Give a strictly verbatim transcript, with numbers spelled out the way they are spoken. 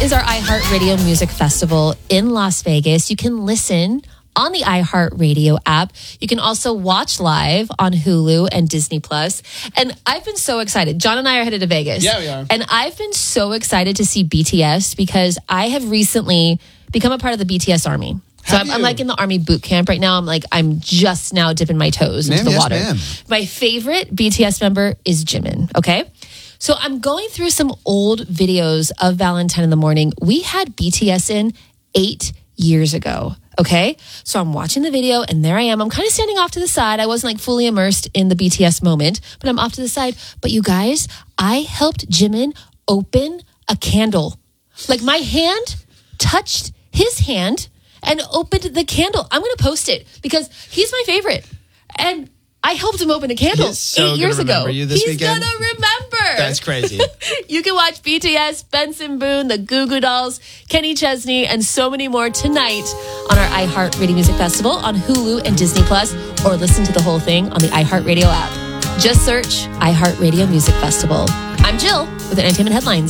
is our iHeartRadio Music Festival in Las Vegas. You can listen on the iHeartRadio app. You can also watch live on Hulu and Disney Plus. And I've been so excited. John and I are headed to Vegas. Yeah, we are. And I've been so excited to see B T S because I have recently become a part of the B T S Army. So I'm, I'm like in the Army boot camp right now. I'm like, I'm just now dipping my toes Ma'am, into the yes, water. ma'am. My favorite B T S member is Jimin, okay? So I'm going through some old videos of Valentine in the Morning. We had B T S in eight years ago, okay? So I'm watching the video and there I am. I'm kind of standing off to the side. I wasn't like fully immersed in the B T S moment, but I'm off to the side. But you guys, I helped Jimin open a candle. Like my hand touched his hand and opened the candle. I'm going to post it because he's my favorite. And I helped him open a candle He's so eight years gonna ago. remember you this He's weekend. going to remember. That's crazy. You can watch B T S, Benson Boone, the Goo Goo Dolls, Kenny Chesney, and so many more tonight on our iHeartRadio Music Festival on Hulu and Disney Plus, or listen to the whole thing on the iHeartRadio app. Just search iHeartRadio Music Festival. I'm Jill with Entertainment Headlines.